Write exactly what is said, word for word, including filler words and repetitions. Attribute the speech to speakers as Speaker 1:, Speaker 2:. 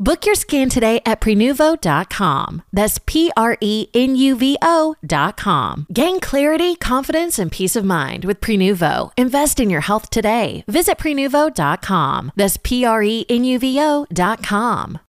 Speaker 1: Book your scan today at prenuvo dot com. That's P R E N U V O dot com. Gain clarity, confidence, and peace of mind with Prenuvo. Invest in your health today. Visit prenuvo dot com. That's P R E N U V O dot com.